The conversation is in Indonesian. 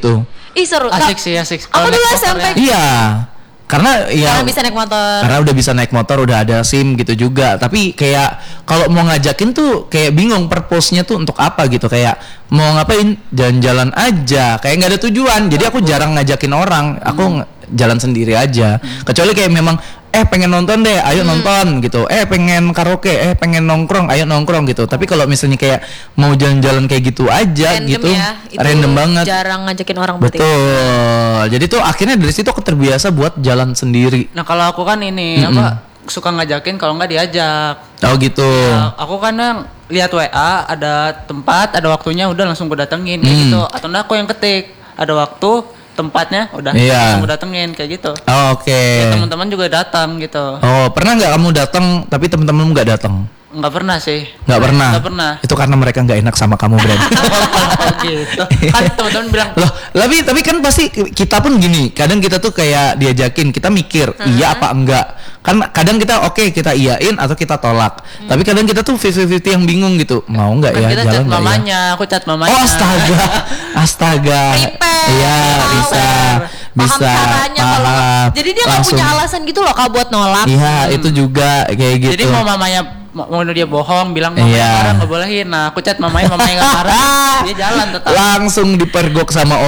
gitu. Ih seru. Asik sih, asik. Aku Kalau dulu naik motor SMP. Iya. Karena Bisa naik motor. Karena udah bisa naik motor, udah ada SIM gitu juga. Tapi kayak kalau mau ngajakin tuh kayak bingung purpose-nya tuh untuk apa gitu. Kayak mau ngapain? Jalan-jalan aja. Kayak nggak ada tujuan. Jadi aku jarang ngajakin orang. Aku jalan sendiri aja. Kecuali kayak memang pengen nonton deh, ayo nonton gitu. Pengen karaoke, pengen nongkrong, ayo nongkrong gitu. Tapi kalau misalnya kayak mau jalan-jalan kayak gitu aja Random gitu, ya, itu random banget. jarang ngajakin orang berarti. Betul. Jadi tuh akhirnya dari situ aku terbiasa buat jalan sendiri. Nah kalau aku kan ini suka ngajakin kalau nggak diajak. Oh gitu. Ya, aku kadang lihat WA ada tempat, ada waktunya, udah langsung gue datengin kayak gitu. Atau enggak aku yang ketik, ada waktu, tempatnya, udah langsung gue datengin kayak gitu. Oke. Ya, teman-teman juga datang gitu. Oh, pernah nggak kamu datang tapi teman-teman nggak datang? Nggak pernah sih. Nggak pernah. Nggak pernah. Itu karena mereka nggak enak sama kamu berarti. Oh gitu. Kan teman-teman bilang, Loh, tapi kan pasti kita pun gini. Kadang kita tuh kayak diajakin, kita mikir iya apa enggak. Kan kadang kita kita iyain atau kita tolak. Tapi kadang kita tuh 50-50 yang bingung gitu. Mau nggak ya kita jalan chat nggak ya? mamanya, aku chat mamanya. Oh astaga. Prepare. Iya bisa. Paham caranya kalau. Jadi dia nggak punya alasan gitu loh Kak buat nolak. Iya itu juga kayak gitu. Jadi mau mamanya mau dia bohong bilang mamanya marah nggak bolehin. Nah aku chat mamanya nggak marah, dia jalan tetap. Langsung dipergok sama